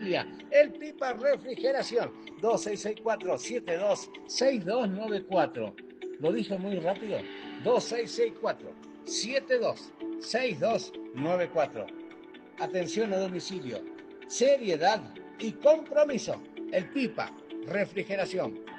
familia. El Pipa Refrigeración, 2664-726294. ¿Lo dije muy rápido? 2664-726294. Atención a domicilio, seriedad y compromiso. El Pipa Refrigeración.